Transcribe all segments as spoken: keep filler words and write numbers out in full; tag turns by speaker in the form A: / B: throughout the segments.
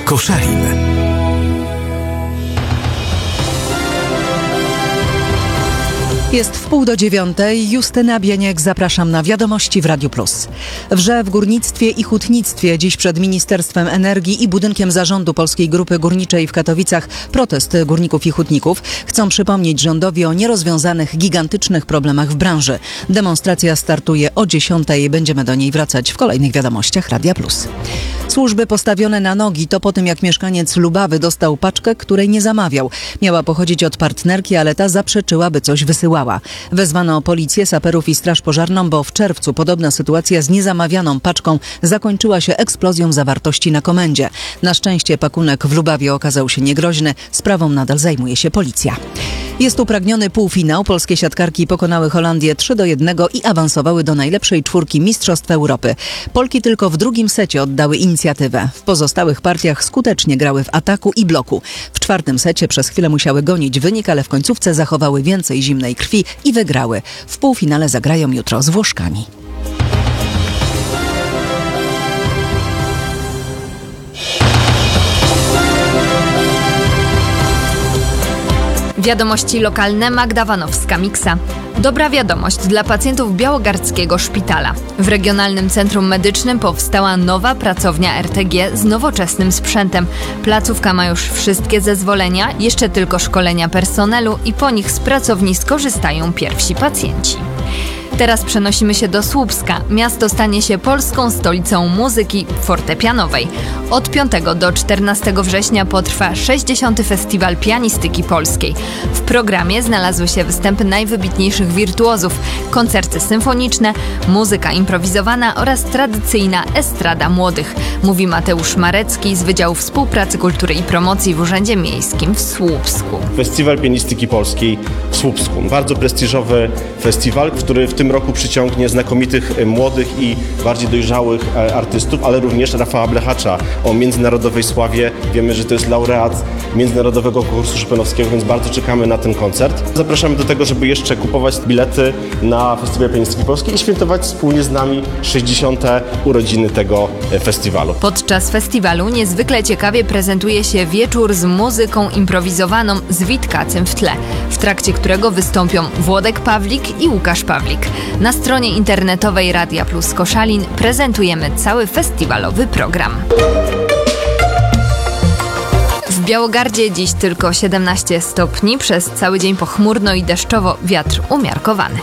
A: Koszalin.
B: Jest wpół do dziewiątej. Justyna Bieniek, zapraszam na Wiadomości w Radiu Plus. Wrze w górnictwie i hutnictwie. Dziś przed Ministerstwem Energii i budynkiem zarządu Polskiej Grupy Górniczej w Katowicach protest górników i hutników. Chcą przypomnieć rządowi o nierozwiązanych, gigantycznych problemach w branży. Demonstracja startuje o dziesiątej. Będziemy do niej wracać w kolejnych Wiadomościach Radia Plus. Służby postawione na nogi to po tym, jak mieszkaniec Lubawy dostał paczkę, której nie zamawiał. Miała pochodzić od partnerki, ale ta zaprzeczyła, by coś wysyłała. Wezwano policję, saperów i straż pożarną, bo w czerwcu podobna sytuacja z niezamawianą paczką zakończyła się eksplozją zawartości na komendzie. Na szczęście pakunek w Lubawie okazał się niegroźny. Sprawą nadal zajmuje się policja. Jest upragniony półfinał. Polskie siatkarki pokonały Holandię trzy do jednego i awansowały do najlepszej czwórki Mistrzostw Europy. Polki tylko w drugim secie oddały inicjatywę. W pozostałych partiach skutecznie grały w ataku i bloku. W czwartym secie przez chwilę musiały gonić wynik, ale w końcówce zachowały więcej zimnej krwi i wygrały. W półfinale zagrają jutro z Włoszkami.
C: Wiadomości lokalne. Magda Wanowska-Miksa. Dobra wiadomość dla pacjentów Białogardzkiego Szpitala. W Regionalnym Centrum Medycznym powstała nowa pracownia R T G z nowoczesnym sprzętem. Placówka ma już wszystkie zezwolenia, jeszcze tylko szkolenia personelu i po nich z pracowni skorzystają pierwsi pacjenci. Teraz przenosimy się do Słupska. Miasto stanie się polską stolicą muzyki fortepianowej. Od piątego do czternastego września potrwa sześćdziesiąty Festiwal Pianistyki Polskiej. W programie znalazły się występy najwybitniejszych wirtuozów, koncerty symfoniczne, muzyka improwizowana oraz tradycyjna estrada młodych, mówi Mateusz Marecki z Wydziału Współpracy, Kultury i Promocji w Urzędzie Miejskim w Słupsku.
D: Festiwal Pianistyki Polskiej w Słupsku. Bardzo prestiżowy festiwal, który w tym roku przyciągnie znakomitych młodych i bardziej dojrzałych artystów, ale również Rafała Blechacza o międzynarodowej sławie. Wiemy, że to jest laureat Międzynarodowego Konkursu Chopinowskiego, więc bardzo czekamy na ten koncert. Zapraszamy do tego, żeby jeszcze kupować bilety na Festiwal Pianistyki Polskiej i świętować wspólnie z nami sześćdziesiąte urodziny tego festiwalu.
C: Podczas festiwalu niezwykle ciekawie prezentuje się wieczór z muzyką improwizowaną z Witkacym w tle, w trakcie którego wystąpią Włodek Pawlik i Łukasz Pawlik. Na stronie internetowej Radia Plus Koszalin prezentujemy cały festiwalowy program. W Białogardzie dziś tylko siedemnaście stopni, przez cały dzień pochmurno i deszczowo, wiatr umiarkowany.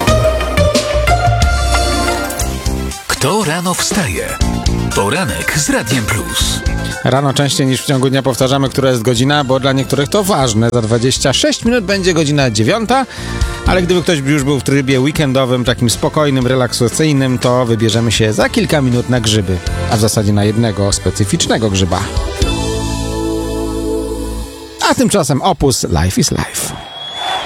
A: Kto rano wstaje? Poranek z Radiem Plus.
E: Rano częściej niż w ciągu dnia powtarzamy, która jest godzina, bo dla niektórych to ważne. Za dwadzieścia sześć minut będzie godzina dziewiąta, ale gdyby ktoś już był w trybie weekendowym, takim spokojnym, relaksacyjnym, to wybierzemy się za kilka minut na grzyby, a w zasadzie na jednego specyficznego grzyba. A tymczasem opus Life is Life.